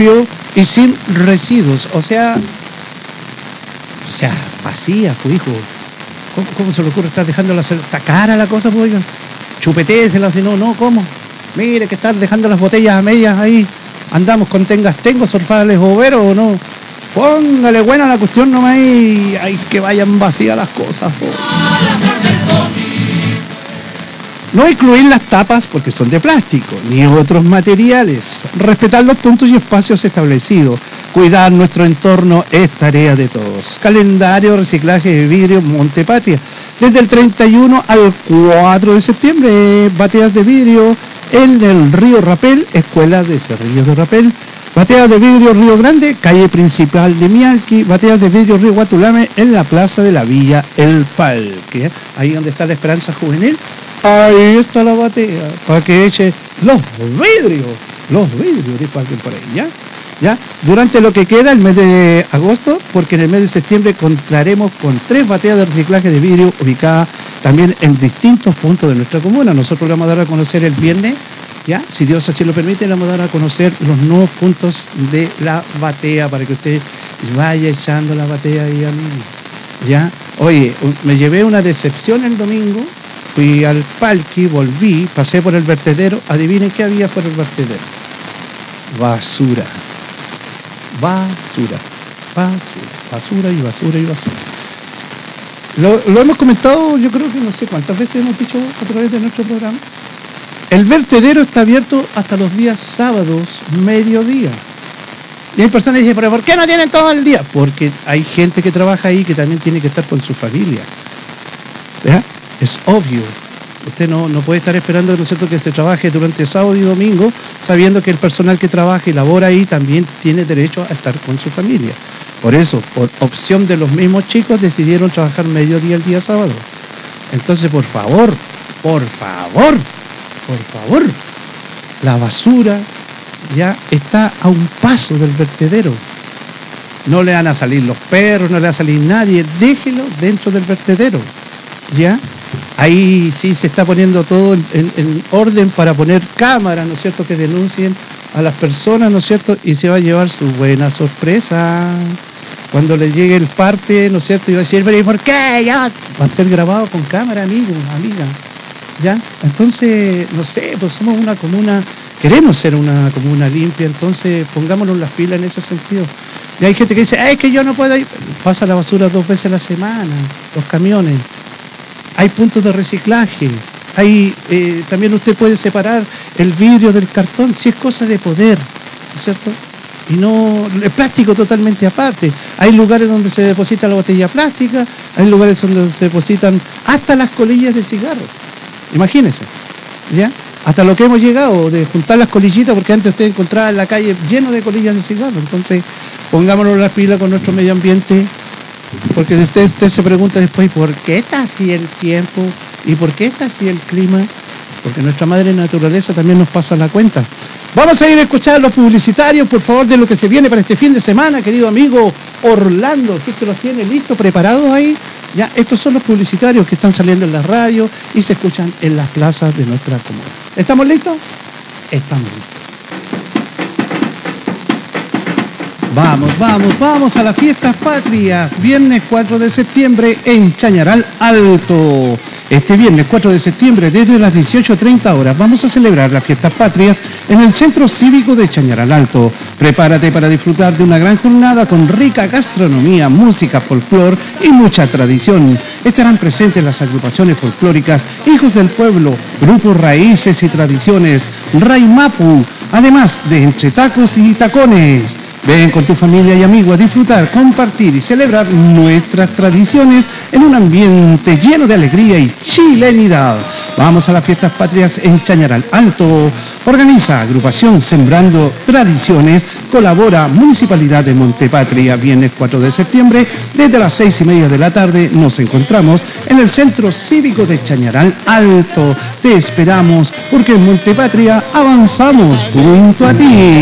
limpio y sin residuos. O sea, vacía, pues, hijo. ¿Cómo se le ocurre estar dejándola hacer? ¿Está cara la cosa, pues, oiga? Chupetéesela, si no, ¿cómo? Mire que están dejando las botellas a medias ahí. Andamos con tengo, sorfales boberos o no. Póngale buena la cuestión nomás y hay que vayan vacías las cosas, pues. No incluir las tapas porque son de plástico, ni otros materiales. Respetar los puntos y espacios establecidos. Cuidar nuestro entorno es tarea de todos. Calendario de reciclaje de vidrio Montepatria. Desde el 31 al 4 de septiembre, bateas de vidrio en el Río Rapel, Escuela de Cerrillos de Rapel. Bateas de vidrio Río Grande, calle principal de Mialqui. Bateas de vidrio Río Guatulame en la plaza de la Villa El Parque. Ahí donde está la Esperanza Juvenil. Ahí está la batea, para que eche los vidrios, dijo alguien por ahí, ¿ya? Durante lo que queda el mes de agosto, porque en el mes de septiembre contaremos con 3 bateas de reciclaje de vidrio ubicadas también en distintos puntos de nuestra comuna. Nosotros le vamos a dar a conocer el viernes, ¿ya? Si Dios así lo permite, le vamos a dar a conocer los nuevos puntos de la batea, para que usted vaya echando la batea ahí a mí, ¿ya? Oye, me llevé una decepción el domingo. Fui al Palqui, volví, pasé por el vertedero. Adivinen qué había por el vertedero. Basura. Lo hemos comentado, yo creo que no sé cuántas veces hemos dicho a través de nuestro programa. El vertedero está abierto hasta los días sábados, mediodía. Y hay personas que dicen, pero ¿por qué no tienen todo el día? Porque hay gente que trabaja ahí que también tiene que estar con su familia. ¿Ya? Es obvio, usted no puede estar esperando, ¿no es cierto?, que se trabaje durante sábado y domingo, sabiendo que el personal que trabaja y labora ahí también tiene derecho a estar con su familia. Por eso, por opción de los mismos chicos, decidieron trabajar mediodía el día sábado. Entonces, por favor, la basura ya está a un paso del vertedero. No le van a salir los perros, no le va a salir nadie, déjelo dentro del vertedero, ¿ya? Ahí sí se está poniendo todo en orden para poner cámaras, ¿no es cierto?, que denuncien a las personas, ¿no es cierto?, y se va a llevar su buena sorpresa. Cuando le llegue el parte, ¿no es cierto?, y va a decir, pero ¿y por qué? Ya va a ser grabado con cámara, amigo, amiga, ¿ya? Entonces, no sé, pues somos una comuna, queremos ser una comuna limpia, entonces pongámonos las pilas en ese sentido. Y hay gente que dice, es que yo no puedo ir. Pasa la basura 2 veces a la semana, los camiones. Hay puntos de reciclaje, también usted puede separar el vidrio del cartón, si es cosa de poder, ¿no es cierto? Y no, el plástico totalmente aparte. Hay lugares donde se deposita la botella plástica, hay lugares donde se depositan hasta las colillas de cigarro. Imagínense, ¿ya? Hasta lo que hemos llegado, de juntar las colillitas, porque antes usted encontraba en la calle lleno de colillas de cigarro. Entonces, pongámonos las pilas con nuestro medio ambiente. Porque si usted se pregunta después, ¿por qué está así el tiempo? ¿Y por qué está así el clima? Porque nuestra madre naturaleza también nos pasa la cuenta. Vamos a ir a escuchar los publicitarios, por favor, de lo que se viene para este fin de semana, querido amigo Orlando. Si usted los tiene listos, preparados ahí, ya, estos son los publicitarios que están saliendo en la radio y se escuchan en las plazas de nuestra comuna. ¿Estamos listos? Estamos listos. Vamos a las fiestas patrias, viernes 4 de septiembre en Chañaral Alto. Este viernes 4 de septiembre desde las 18:30 horas vamos a celebrar las fiestas patrias en el Centro Cívico de Chañaral Alto. Prepárate para disfrutar de una gran jornada con rica gastronomía, música, folclor y mucha tradición. Estarán presentes las agrupaciones folclóricas Hijos del Pueblo, Grupos Raíces y Tradiciones, Raimapu, además de Entre Tacos y Tacones. Ven con tu familia y amigos a disfrutar, compartir y celebrar nuestras tradiciones en un ambiente lleno de alegría y chilenidad. Vamos a las fiestas patrias en Chañaral Alto. Organiza Agrupación Sembrando Tradiciones. Colabora Municipalidad de Montepatria. Viernes 4 de septiembre desde las 6:30 de la tarde nos encontramos en el Centro Cívico de Chañaral Alto. Te esperamos porque en Montepatria avanzamos junto a ti.